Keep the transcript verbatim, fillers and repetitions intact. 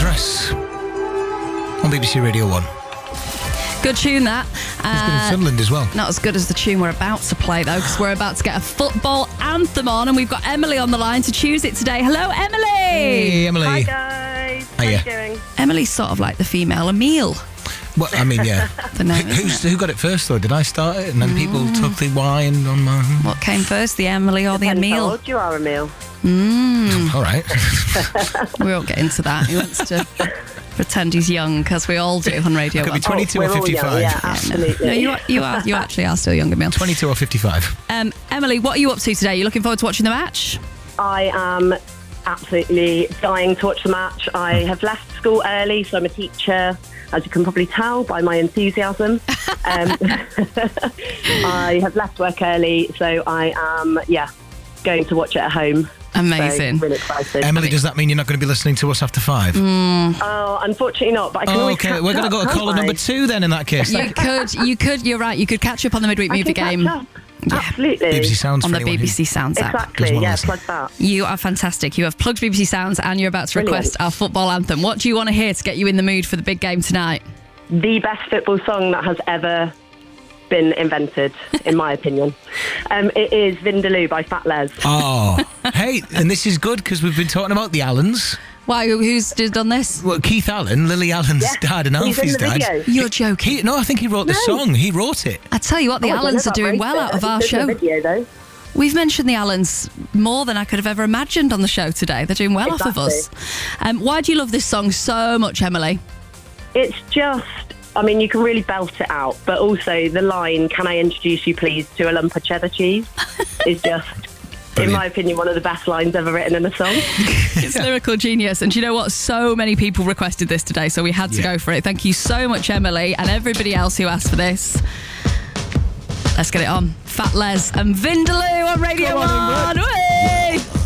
Dress on B B C Radio one. Good tune, that. It's good in Finland as well. Not as good as the tune we're about to play, though, because we're about to get a football anthem on, and we've got Emily on the line to choose it today. Hello, Emily! Hey, Emily. Hi, guys. How Hiya. you doing? Emily's sort of like the female Emile. Well, I mean, yeah. The name, isn't Who's, it? who got it first, though? Did I start it? And then people took the wine on my... What came first, the Emily or the Depends how Emile? old you are, Emile. All right. We won't get into that. He wants to pretend he's young, because we all do on Radio Could be one. twenty-two Oh, or we're all young, fifty-five. yeah, Yeah, no. absolutely. No, you are, you are, you actually are still young, Emile. twenty-two or fifty-five. Um, Emily, what are you up to today? You looking forward to watching the match? I am absolutely dying to watch the match. I have left school early, so I'm a teacher, as you can probably tell by my enthusiasm. Um, I have left work early, so I am, yeah, going to watch it at home. Amazing. So, really excited. Emily, does that mean you're not going to be listening to us after five? Oh, unfortunately not, but I can Oh, always okay. catch We're going to up, go to can't caller I? number two then in that case. You could, you could, you're right, you could catch up on the midweek I movie can game. catch up. Absolutely. B B C Sounds On for the anyone B B C who- Sounds app. Doesn't Exactly, wanna yeah, listen. plug that. You are fantastic. You have plugged B B C Sounds and you're about to request Brilliant. our football anthem. What do you want to hear to get you in the mood for the big game tonight? The best football song that has ever been invented, in my opinion. Um, it is Vindaloo by Fat Les. Oh, hey, and this is good because we've been talking about the Allens. Why? Who's done this? Well, Keith Allen, Lily Allen's Yeah, dad and he's in Alfie's the dad. video. You're joking. He, no, I think he wrote the No. song. He wrote it. I tell you what, the Oh, I don't know Allens are about doing race well it. out of I our think there's show. a video, though. We've mentioned the Allens more than I could have ever imagined on the show today. They're doing well off of us. Um, why do you love this song so much, Emily? It's just, I mean, you can really belt it out, but also the line, "Can I introduce you, please, to a lump of cheddar cheese?" is just, in Brilliant. my opinion, one of the best lines ever written in a song. It's lyrical genius. And do you know what? So many people requested this today, so we had to Yeah. go for it. Thank you so much, Emily, and everybody else who asked for this. Let's get it on. Fat Les and Vindaloo on Radio Come on, one. Whee!